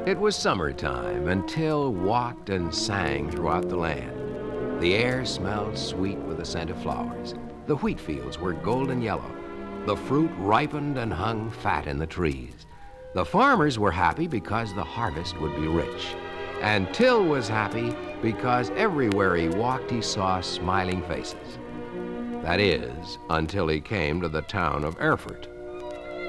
It was summertime, and Till walked and sang throughout the land. The air smelled sweet with the scent of flowers. The wheat fields were golden yellow. The fruit ripened and hung fat in the trees. The farmers were happy because the harvest would be rich. And Till was happy because everywhere he walked he saw smiling faces. That is, until he came to the town of Erfurt.